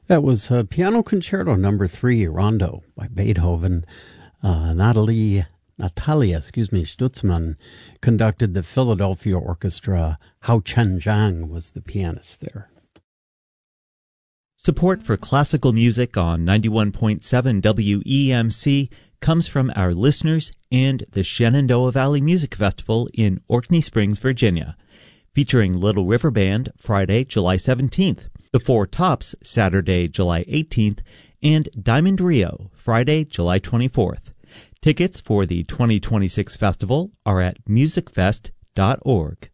That was Piano Concerto Number 3, Rondo by Beethoven. Natalia Stutzman conducted the Philadelphia Orchestra. Hao Chen Zhang was the pianist there. Support for classical music on 91.7 WEMC comes from our listeners and the Shenandoah Valley Music Festival in Orkney Springs, Virginia, featuring Little River Band Friday, July 17th, The Four Tops Saturday, July 18th, and Diamond Rio Friday, July 24th. Tickets for the 2026 festival are at musicfest.org.